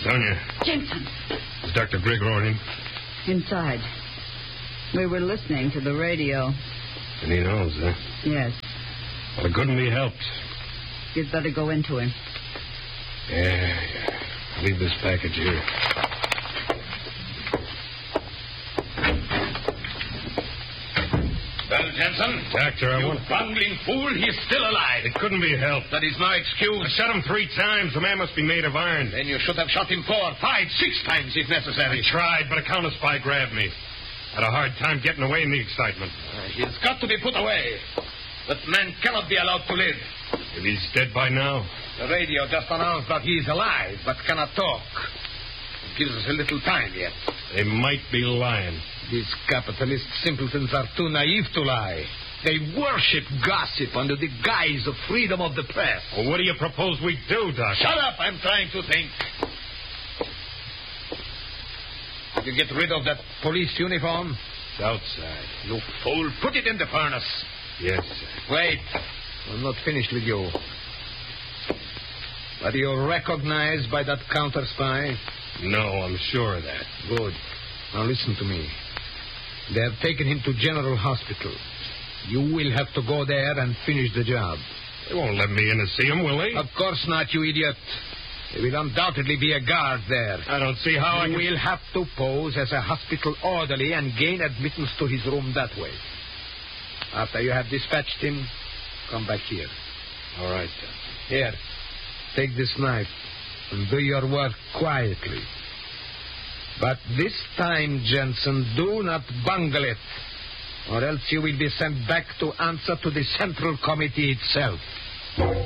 Sonia. Jensen. Is Dr. Grigor in? Inside. We were listening to the radio. And he knows, huh? Yes. Well, it couldn't be helped. You'd better go into him. Yeah. Leave this package here. Well, Jensen? Doctor, I want... bungling fool, he's still alive. It couldn't be helped. That is no excuse. I shot him 3 times. The man must be made of iron. Then you should have shot him 4, 5, 6 times if necessary. I tried, but a counter spy grabbed me. Had a hard time getting away in the excitement. He's got to be put away. That man cannot be allowed to live. If he's dead by now. The radio just announced that he is alive, but cannot talk. It gives us a little time yet. They might be lying. These capitalist simpletons are too naive to lie. They worship gossip under the guise of freedom of the press. Well, what do you propose we do, Doctor? Shut up, I'm trying to think. Did you get rid of that police uniform? It's outside. You fool, put it in the furnace. Yes, sir. Wait, I'm not finished with you. Are you recognized by that counter spy? No, I'm sure of that. Good. Now listen to me. They have taken him to General Hospital. You will have to go there and finish the job. They won't let me in to see him, will they? Of course not, you idiot. There will undoubtedly be a guard there. I don't see how You I can... will have to pose as a hospital orderly and gain admittance to his room that way. After you have dispatched him, come back here. All right, sir. Here, take this knife and do your work quietly. But this time, Jensen, do not bungle it, or else you will be sent back to answer to the Central Committee itself.